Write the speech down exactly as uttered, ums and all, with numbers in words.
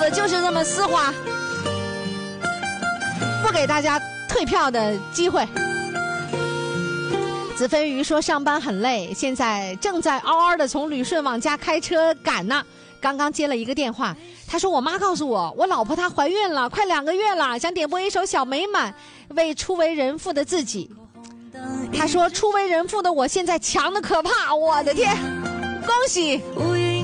子就是这么丝滑，不给大家退票的机会。子飞鱼说上班很累，现在正在嗷嗷的从旅顺往家开车赶呢。刚刚接了一个电话，他说我妈告诉我，我老婆她怀孕了，快两个月了，想点播一首小美满，为初为人父的自己。他说初为人父的我现在强的可怕，我的天，恭喜！